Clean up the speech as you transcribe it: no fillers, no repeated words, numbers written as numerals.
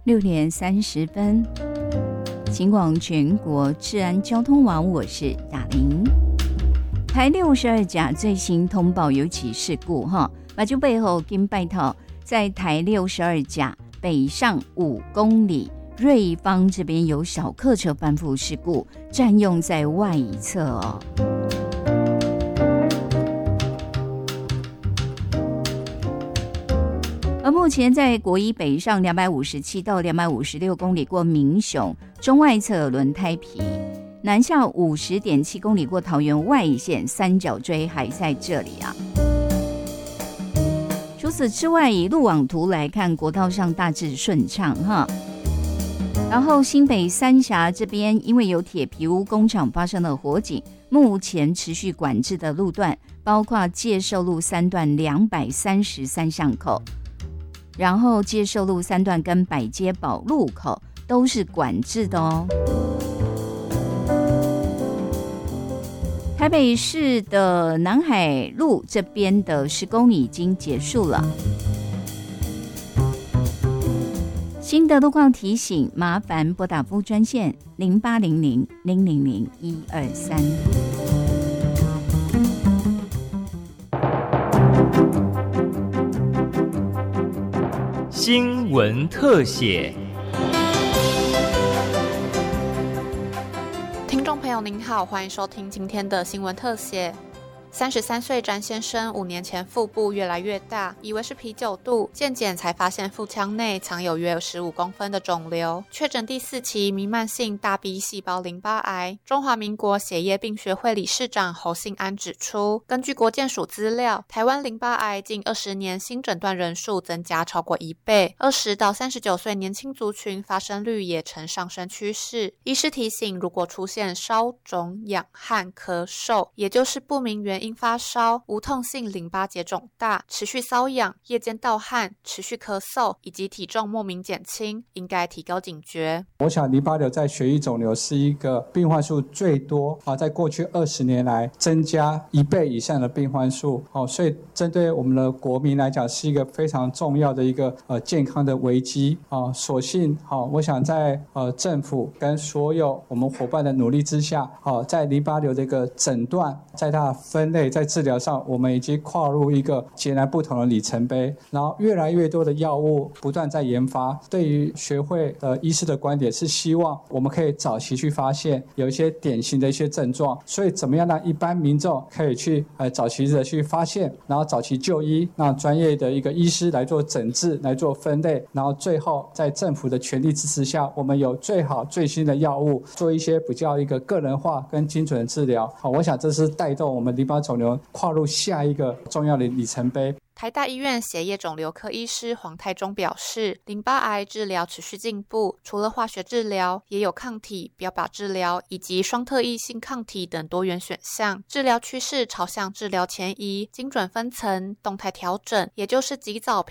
6:30，警广全国治安交通网，我是雅玲。台62甲最新通报有起事故把就背后跟拜托，在台62甲北上5公里瑞芳这边有小客车翻覆事故，占用在外一侧而目前在国一北上257到256公里过民雄中外侧轮胎皮，南下50.7公里过桃园外线三角锥还在这里除此之外，以路网图来看，国道上大致顺畅然后新北三峡这边因为有铁皮屋工厂发生了火警，目前持续管制的路段包括介寿路3段233巷口，然后介寿路3段跟百街堡路口都是管制的台北市的南海路这边的10公里已经结束了。新的路况提醒，麻烦拨打服务专线0800-000-123。 新闻特写。 听众朋友您好，欢迎收听今天的新闻特写。33岁詹先生5年前腹部越来越大，以为是啤酒肚，健检才发现腹腔内藏有约15公分的肿瘤，确诊第4期弥漫性大 B 细胞淋巴癌。中华民国血液病学会理事长侯信安指出，根据国健署资料，台湾淋巴癌近20年新诊断人数增加超过1倍，20到39岁年轻族群发生率也呈上升趋势。医师提醒，如果出现烧肿痒汗咳嗽，也就是不明原因发烧、无痛性淋巴结肿大、持续瘙痒、夜间盗汗、持续咳嗽以及体重莫名减轻，应该提高警觉。 我想淋巴瘤在血液肿瘤是一个病患数最多在过去20年来增加1倍以上的病患数所以针对我们的国民来讲是一个非常重要的一个健康的危机所幸我想在政府跟所有我们伙伴的努力之下在淋巴瘤的一个诊断，在它的分类，在治疗上我们已经跨入一个截然不同的里程碑，然后越来越多的药物不断在研发。对于学会的医师的观点是希望我们可以早期去发现有一些典型的一些症状，所以怎么样让一般民众可以去早期的去发现，然后早期就医，让专业的一个医师来做诊治，来做分类，然后最后在政府的全力支持下，我们有最好最新的药物，做一些比较一个个人化跟精准的治疗我想这是带动我们淋巴肿瘤跨入下一个重要的里程碑。 台大医院血液肿瘤科医师黄泰忠表示，淋巴癌治疗持续进步，除了化学治疗，也有抗体、标靶治疗以及双特异性抗体等多元选项。治疗趋势朝向治疗前移、精准分层、动态调整，也就是及早